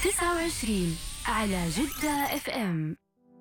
29 على جدة اف ام.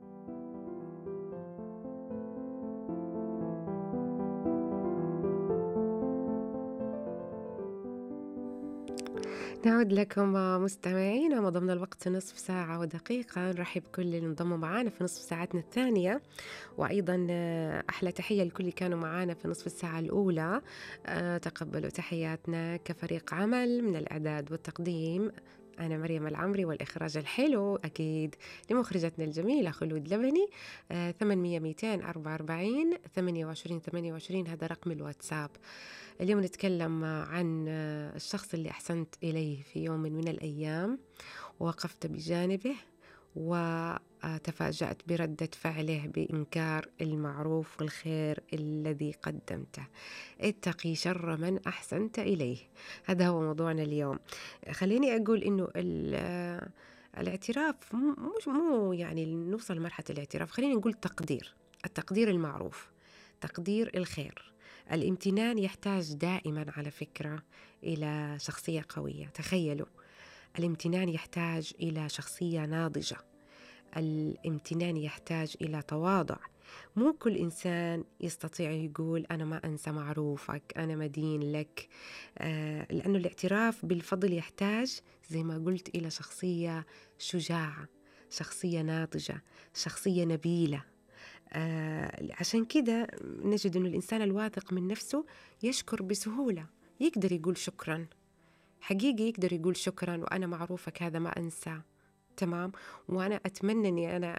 نعود لكم مستمعين، وضمن الوقت نصف ساعة ودقيقة. نرحب بكل اللي انضموا معنا في نصف ساعتنا الثانية، وأيضا أحلى تحية لكل اللي كانوا معنا في نصف الساعة الأولى. تقبلوا تحياتنا كفريق عمل من الإعداد والتقديم، أنا مريم العمري، والإخراج الحلو أكيد لمخرجتنا الجميلة خلود لبني. 800 244 28 28 هذا رقم الواتساب. اليوم نتكلم عن الشخص اللي أحسنت إليه في يوم من الأيام، ووقفت بجانبه وتفاجأت بردة فعله بإنكار المعروف والخير الذي قدمته. اتقي شر من أحسنت إليه، هذا هو موضوعنا اليوم. خليني أقول إنه الاعتراف مش يعني نوصل لمرحلة الاعتراف، خلينا نقول التقدير المعروف، تقدير الخير. الامتنان يحتاج دائما على فكرة إلى شخصية قوية. تخيلوا، الامتنان يحتاج إلى شخصية ناضجة، الامتنان يحتاج إلى تواضع. مو كل إنسان يستطيع يقول أنا ما أنسى معروفك، أنا مدين لك. لأنه الاعتراف بالفضل يحتاج زي ما قلت إلى شخصية شجاعة، شخصية ناضجة، شخصية نبيلة. عشان كده نجد أن الإنسان الواثق من نفسه يشكر بسهولة، يقدر يقول شكرا، حقيقي يقدر يقول شكرا، وأنا معروفك هذا ما أنسى. تمام، وأنا أتمنى أني أنا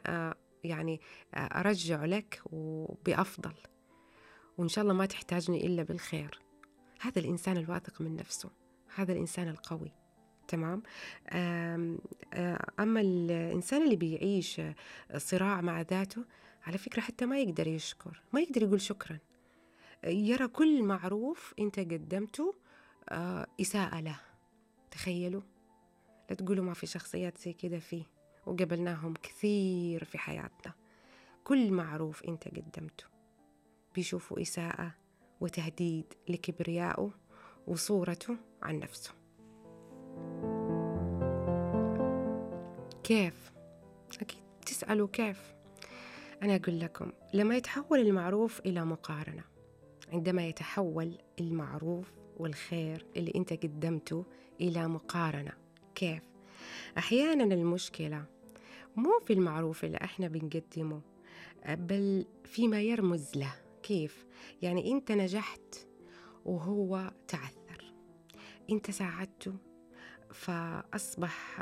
أرجع لك وبأفضل، وإن شاء الله ما تحتاجني إلا بالخير. هذا الإنسان الواثق من نفسه، هذا الإنسان القوي. تمام. أما الإنسان اللي بيعيش صراع مع ذاته، على فكرة حتى ما يقدر يشكر، ما يقدر يقول شكرا، يرى كل معروف أنت قدمته إساءة له. تخيلوا، لا تقولوا ما في شخصيات زي كده فيه، وقبلناهم كثير في حياتنا. كل معروف أنت قدمته بيشوفوا إساءة وتهديد لكبريائه وصورته عن نفسه. كيف؟ أكيد تسألوا كيف. أنا أقول لكم، لما يتحول المعروف إلى مقارنة، عندما يتحول المعروف والخير اللي أنت قدمته إلى مقارنة. كيف؟ أحيانا المشكلة مو في المعروف اللي إحنا بنقدمه، بل فيما يرمز له. كيف؟ يعني أنت نجحت وهو تعثر، أنت ساعدته فأصبح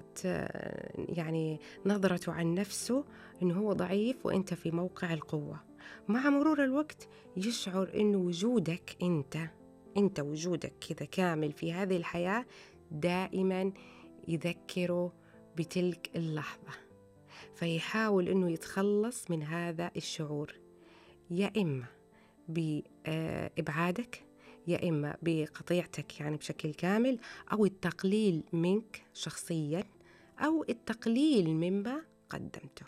يعني نظرته عن نفسه إنه هو ضعيف وإنت في موقع القوة. مع مرور الوقت يشعر إنه وجودك أنت وجودك كذا كامل في هذه الحياة دائما يذكره بتلك اللحظة، فيحاول إنه يتخلص من هذا الشعور، يا إما بإبعادك، يا إما بقطيعتك يعني بشكل كامل، أو التقليل منك شخصيا، أو التقليل مما قدمته.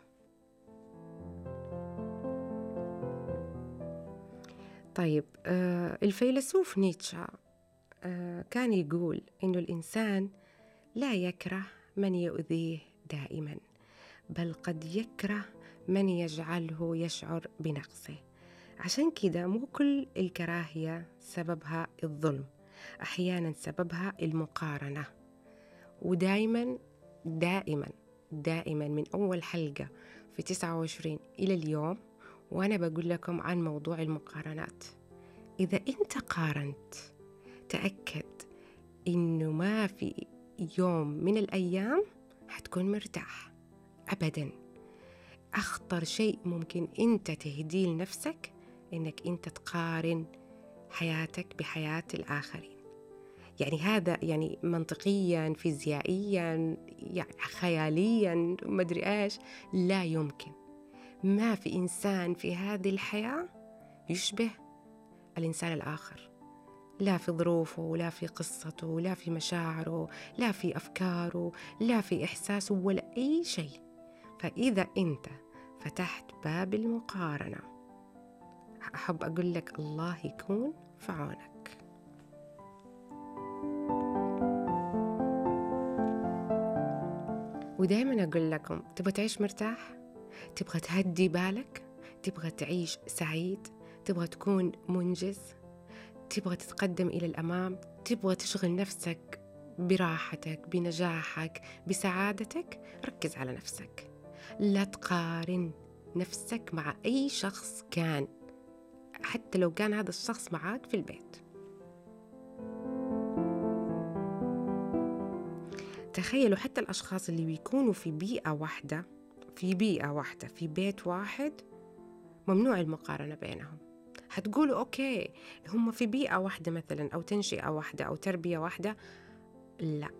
طيب، الفيلسوف نيتشه كان يقول إنه الإنسان لا يكره من يؤذيه دائما، بل قد يكره من يجعله يشعر بنقصه. عشان كده مو كل الكراهية سببها الظلم، أحيانا سببها المقارنة. ودائما دائما دائما من أول حلقة في 29 إلى اليوم وأنا بقول لكم عن موضوع المقارنات. إذا أنت قارنت، تأكد إنه ما في يوم من الأيام حتكون مرتاح أبدا. أخطر شيء ممكن أنت تهديه لنفسك إنك أنت تقارن حياتك بحياة الآخرين. يعني هذا يعني منطقيا، فيزيائيا، يعني خياليا، مدري إيش، لا يمكن. ما في إنسان في هذه الحياة يشبه الإنسان الآخر، لا في ظروفه، ولا في قصته، ولا في مشاعره، لا في أفكاره، لا في إحساسه، ولا أي شيء. فإذا أنت فتحت باب المقارنة، أحب أقول لك الله يكون في عونك. ودايما أقول لكم، تبغى تعيش مرتاح؟ تبغى تهدي بالك؟ تبغى تعيش سعيد؟ تبغى تكون منجز؟ تبغى تتقدم إلى الأمام؟ تبغى تشغل نفسك براحتك، بنجاحك، بسعادتك؟ ركز على نفسك. لا تقارن نفسك مع أي شخص كان، حتى لو كان هذا الشخص معاك في البيت. تخيلوا حتى الأشخاص اللي بيكونوا في بيئة واحدة، في بيت واحد، ممنوع المقارنة بينهم. هتقولوا أوكي، هم في بيئة واحدة مثلا، أو تنشئة واحدة، أو تربية واحدة. لا،